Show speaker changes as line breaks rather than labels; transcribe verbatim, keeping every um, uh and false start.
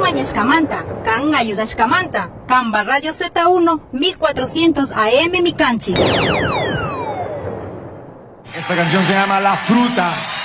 Mañashkamanta, Kan Ayudashkamanta, Kamba Radio Z uno, mil cuatrocientos A M Micanchi.
Esta canción se llama La Fruta.